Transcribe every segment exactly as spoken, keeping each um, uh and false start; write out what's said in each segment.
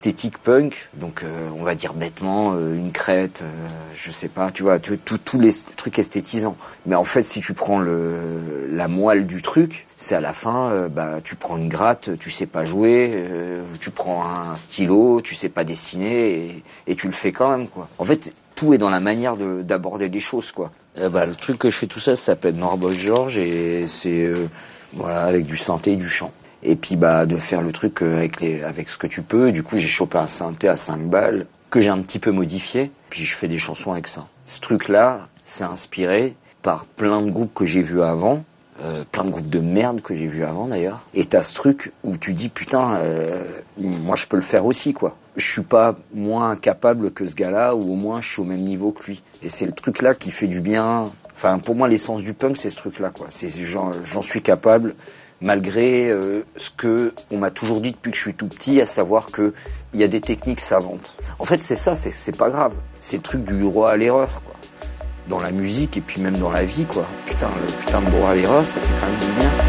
esthétique punk, donc euh, on va dire bêtement euh, une crête, euh, je sais pas, tu vois, tous les trucs esthétisants. Mais en fait, si tu prends le la moelle du truc, c'est à la fin, euh, bah tu prends une gratte, tu sais pas jouer, euh, tu prends un stylo, tu sais pas dessiner et, et tu le fais quand même, quoi. En fait, tout est dans la manière de, d'aborder les choses, quoi. Euh, bah le truc que je fais tout ça, ça s'appelle Norbosh George et c'est euh, voilà, avec du synthé et du chant. Et puis bah de faire le truc avec les avec ce que tu peux. Et du coup j'ai chopé un synthé à cinq balles que j'ai un petit peu modifié. Puis je fais des chansons avec ça. Ce truc là, c'est inspiré par plein de groupes que j'ai vus avant, euh, plein de groupes de merde que j'ai vus avant d'ailleurs. Et t'as ce truc où tu dis putain, euh, moi je peux le faire aussi, quoi. Je suis pas moins capable que ce gars-là, ou au moins je suis au même niveau que lui. Et c'est le truc là qui fait du bien. Enfin pour moi l'essence du punk c'est ce truc là, quoi. C'est j'en, j'en suis capable. Malgré euh, ce que on m'a toujours dit depuis que je suis tout petit, à savoir que il y a des techniques savantes. En fait, c'est ça, c'est, c'est pas grave. C'est le truc du droit à l'erreur, quoi. Dans la musique et puis même dans la vie, quoi. Putain, le putain de droit à l'erreur, ça fait quand même du bien.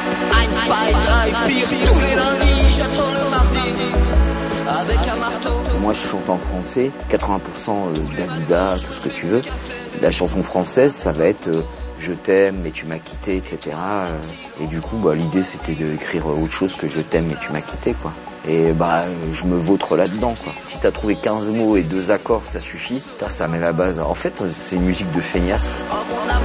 Moi, je chante en français, quatre-vingts pour cent Dalida, tout ce que tu veux. La chanson française, ça va être euh, je t'aime, mais tu m'as quitté, et cetera. Et du coup, bah, l'idée, c'était d'écrire autre chose que je t'aime, mais tu m'as quitté, quoi. Et bah, je me vautre là-dedans, quoi. Si t'as trouvé quinze mots et deux accords, ça suffit. Putain, ça met la base. En fait, c'est une musique de feignasse.